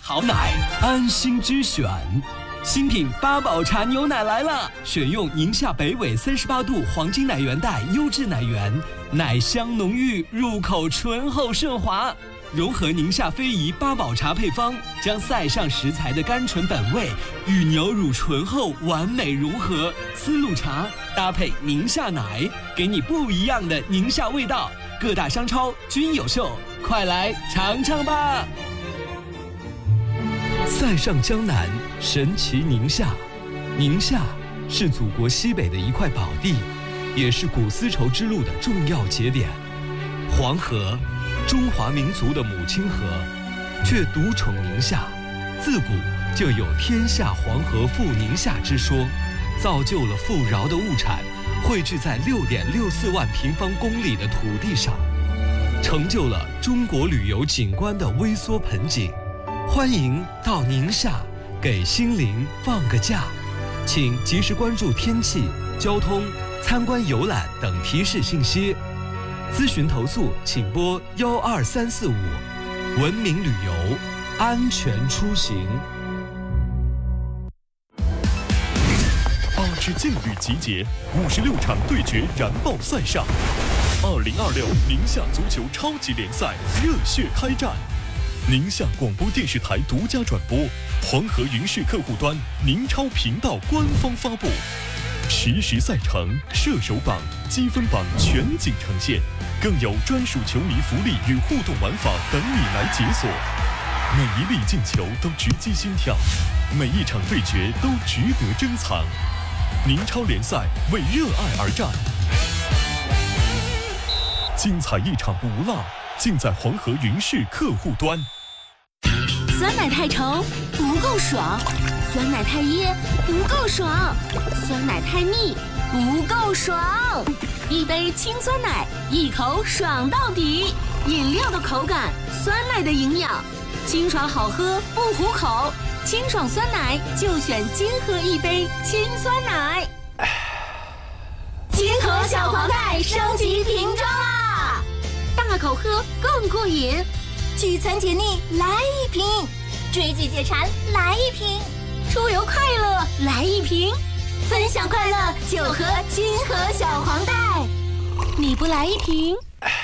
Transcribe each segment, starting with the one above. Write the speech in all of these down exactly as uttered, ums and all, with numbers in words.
好奶，安心之选。新品八宝茶牛奶来了，选用宁夏北纬三十八度黄金奶源带优质奶源，奶香浓郁，入口醇厚顺滑。融合宁夏非遗八宝茶配方，将塞上食材的甘醇本味与牛乳醇厚完美融合。丝路茶搭配宁夏奶，给你不一样的宁夏味道。各大商超均有售，快来尝尝吧！塞上江南，神奇宁夏。宁夏是祖国西北的一块宝地，也是古丝绸之路的重要节点。黄河，中华民族的母亲河，却独宠宁夏。自古就有天下黄河赴宁夏之说，造就了富饶的物产汇聚在六点六四万平方公里的土地上，成就了中国旅游景观的微缩盆景。欢迎到宁夏，给心灵放个假。请及时关注天气、交通、参观游览等提示信息。咨询投诉请拨幺二三四五。文明旅游，安全出行。 八支劲旅集结，五十六场对决燃爆赛上。二零二六宁夏足球超级联赛热血开战。宁夏广播电视台独家转播，黄河云视客户端、宁超频道官方发布，实时赛程、射手榜、积分榜全景呈现，更有专属球迷福利与互动玩法等你来解锁。每一粒进球都直击心跳，每一场对决都值得珍藏。宁超联赛为热爱而战，精彩一场不落，尽在黄河云视客户端。 酸奶太稠不够爽，酸奶太噎不够爽，酸奶太腻不够爽。一杯清酸奶，一口爽到底。饮料的口感，酸奶的营养，清爽好喝不糊口。清爽酸奶就选金河一杯清酸奶。金河小黄袋升级瓶装啦！大口喝更过瘾，聚餐解腻来一瓶，追剧解馋来一瓶，出游快乐来一瓶，分享快乐就喝金河小黄袋。你不来一瓶？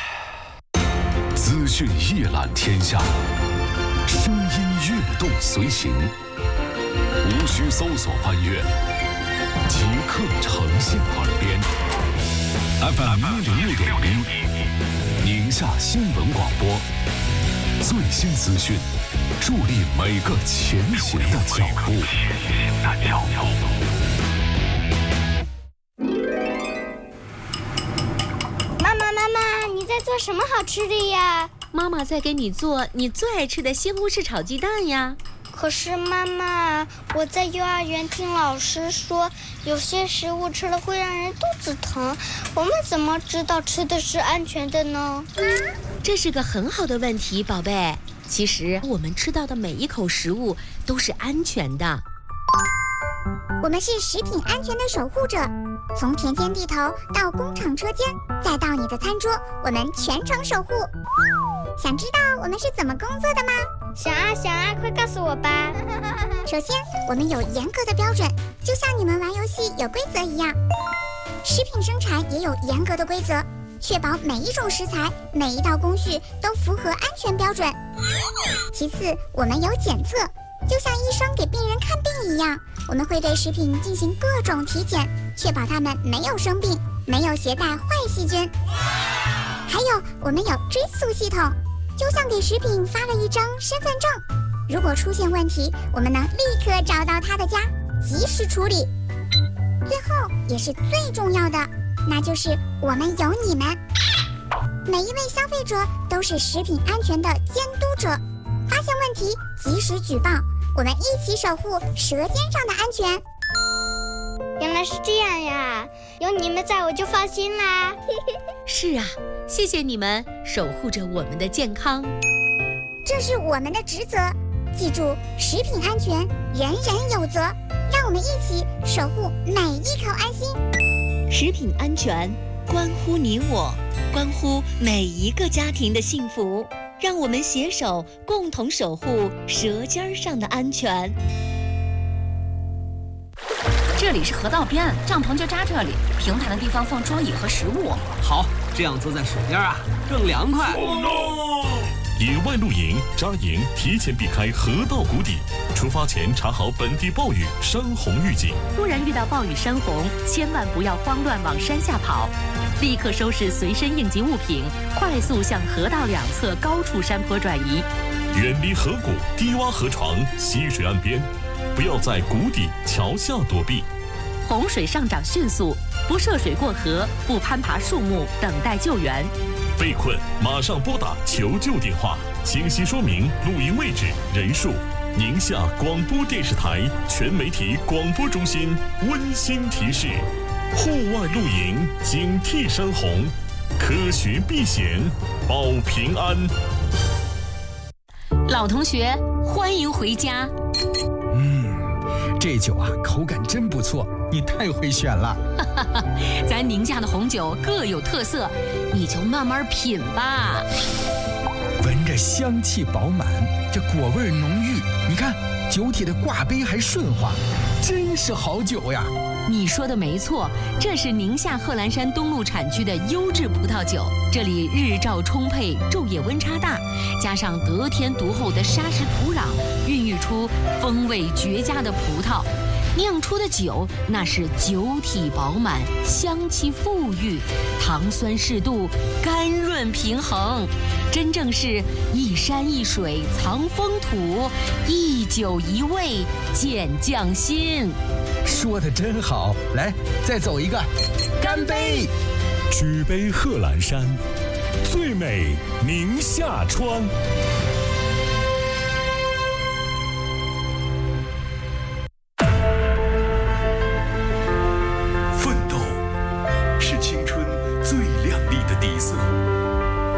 资讯一览天下，声音跃动随行，无需搜索翻阅，即刻呈现耳边。F M 一零六点一，宁夏新闻广播，最新资讯，助力每个前行的脚步。 妈妈，妈妈，你在做什么好吃的呀？ 妈妈在给你做你最爱吃的西红柿炒鸡蛋呀。 可是妈妈，我在幼儿园听老师说，有些食物吃了会让人肚子疼，我们怎么知道吃的是安全的呢？ 这是个很好的问题，宝贝。其实我们吃到的每一口食物都是安全的。 我们是食品安全的守护者，从田间地头到工厂车间，再到你的餐桌，我们全程守护。想知道我们是怎么工作的吗？ 想啊想啊，快告诉我吧。 首先，我们有严格的标准，就像你们玩游戏有规则一样。食品生产也有严格的规则，确保每一种食材、每一道工序都符合安全标准。其次，我们有检测，就像医生给病人看病一样，我们会对食品进行各种体检，确保它们没有生病，没有携带坏细菌。还有，我们有追溯系统，就像给食品发了一张身份证，如果出现问题，我们能立刻找到他的家，及时处理。最后也是最重要的，那就是我们有你们。每一位消费者都是食品安全的监督者，发现问题及时举报，我们一起守护舌尖上的安全。 原来是这样呀，有你们在我就放心啦。 是啊，谢谢你们守护着我们的健康， 这是我们的职责。记住，食品安全人人有责，让我们一起守护每一口安心。 食品安全关乎你我，关乎每一个家庭的幸福。让我们携手共同守护舌尖上的安全。 这里是河道边，帐篷就扎这里，平坦的地方放桌椅和食物。 好，这样坐在水边啊，更凉快。 Oh no! 野外露营扎营，提前避开河道谷底，出发前查好本地暴雨、山洪预警。 突然遇到暴雨山洪，千万不要慌乱往山下跑，立刻收拾随身应急物品，快速向河道两侧高处山坡转移。 远离河谷、低洼河床、溪水岸边，不要在谷底、桥下躲避。 洪水上涨迅速，不涉水过河，不攀爬树木，等待救援。 被困马上拨打求救电话，清晰说明露营位置、人数。宁夏广播电视台全媒体广播中心温馨提示：户外露营，警惕山洪，科学避险，保平安。 老同学，欢迎回家。 嗯，这酒啊，口感真不错，你太会选了。 咱宁夏的红酒各有特色，你就慢慢品吧。 闻着香气饱满，这果味浓郁，你看酒体的挂杯还顺滑，真是好酒呀。 你说的没错，这是宁夏贺兰山东麓产区的优质葡萄酒。这里日照充沛，昼夜温差大，加上得天独厚的砂石土壤，孕育出风味绝佳的葡萄。酿出的酒那是酒体饱满，香气馥郁，糖酸适度，甘润平衡，真正是一山一水藏风土，一酒一味见匠心。 说得真好，来，再走一个，干杯！ 举杯贺兰山，最美宁夏川。